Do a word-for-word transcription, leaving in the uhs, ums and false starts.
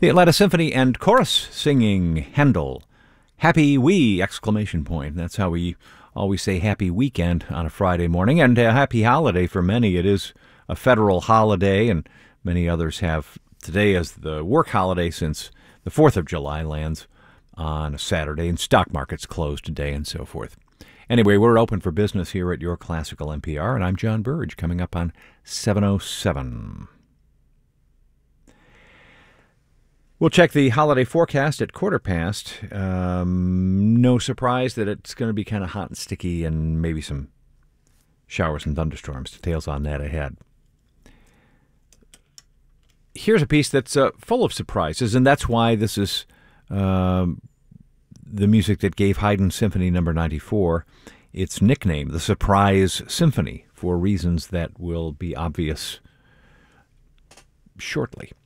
The Atlanta Symphony and Chorus singing Handel. Happy Wee! Exclamation point. That's how we always say happy weekend on a Friday morning, and a happy holiday for many. It is a federal holiday, and many others have today as the work holiday since the fourth of July lands on a Saturday, and stock markets close today and so forth. Anyway, we're open for business here at Your Classical N P R, and I'm John Burge, coming up on seven oh seven. We'll check the holiday forecast at quarter past. Um, no surprise that it's going to be kind of hot and sticky and maybe some showers and thunderstorms. Details on that ahead. Here's a piece that's uh, full of surprises, and that's why this is um, the music that gave Haydn Symphony number ninety-four its nickname, the Surprise Symphony, for reasons that will be obvious shortly.